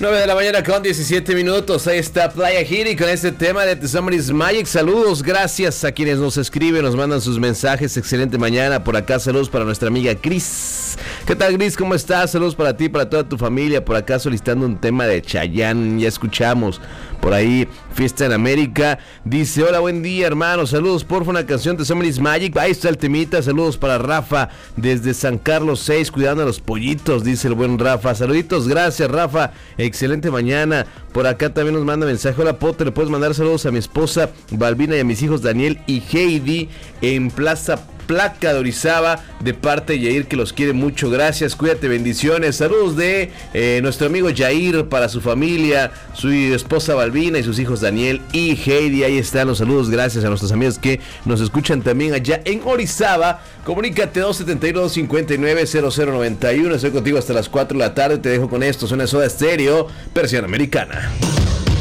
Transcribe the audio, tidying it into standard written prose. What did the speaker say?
9 de la mañana con 17 minutos. Ahí está Playa Giri con este tema de The Somebody's Magic. Saludos, gracias a quienes nos escriben, nos mandan sus mensajes. Excelente mañana. Por acá, saludos para nuestra amiga Cris. ¿Qué tal, Cris? ¿Cómo estás? Saludos para ti, para toda tu familia. Por acá solicitando un tema de Chayanne. Ya escuchamos por ahí Fiesta en América. Dice, hola, buen día, hermano. Saludos, porfa, una canción de Somebody's Magic. Ahí está el temita. Saludos para Rafa desde San Carlos 6, cuidando a los pollitos, dice el buen Rafa. Saluditos, gracias, Rafa. Excelente mañana. Por acá también nos manda mensaje. Hola, Potter, le puedes mandar saludos a mi esposa Balbina y a mis hijos Daniel y Heidi en Plaza Placa de Orizaba, de parte de Yair, que los quiere mucho. Gracias, cuídate, bendiciones. Saludos de nuestro amigo Yair para su familia, su esposa Balbina y sus hijos Daniel y Heidi. Ahí están los saludos, gracias a nuestros amigos que nos escuchan también allá en Orizaba. Comunícate 272-590091. Estoy contigo hasta las 4 de la tarde. Te dejo con esto, suena Soda Stereo, versión americana.